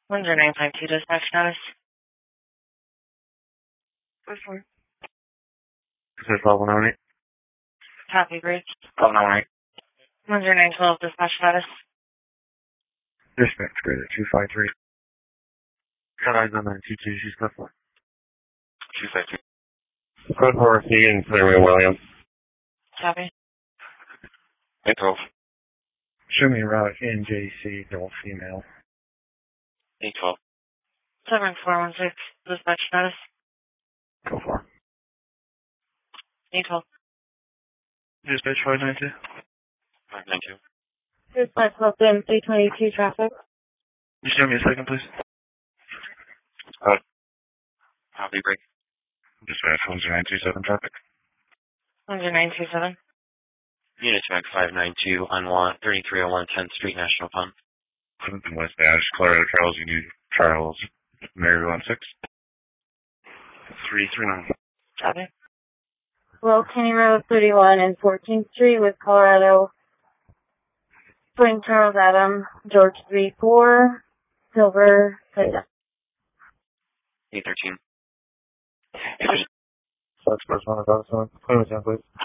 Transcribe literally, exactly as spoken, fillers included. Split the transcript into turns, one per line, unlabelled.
one zero nine five two dispatch status. Four four.
This is twelve one eight.
Copy, bridge.
twelve one eight.
one zero nine twelve dispatch status.
Dispatch graded two five three. Got eyes on that two two, she's got four. two five three. Code four C and Clearway William.
Copy.
eight twelve. Show me a route N J C, double female. eight twelve.
seven four one six dispatch status.
Go for it.
eight twelve.
Dispatch five nine two. five nine two.
Dispatch Wilson three twenty-two traffic.
Just give me a second, please. Uh, copy break. Dispatch one zero nine two seven traffic.
one zero nine two seven.
Unit track five nine two on thirty-three oh one tenth Street National Pump. Clinton West Dash, Colorado Charles, you need Charles, Mary one six. three three nine.
Copy. Well, Kenny Road thirty-one and fourteenth Street with Colorado. Spring Charles Adam, George three four, Silver,
eight thirteen. Such person on the dot, so please.